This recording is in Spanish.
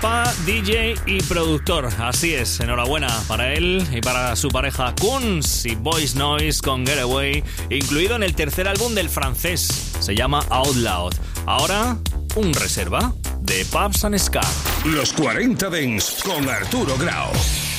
Pa, DJ y productor. Así es, enhorabuena para él y para su pareja Kunz y Boys Noise con Getaway, incluido en el tercer álbum del francés. Se llama Out Loud. Ahora, un reserva de Pubs and Ska. Los 40 Dents con Arturo Grau.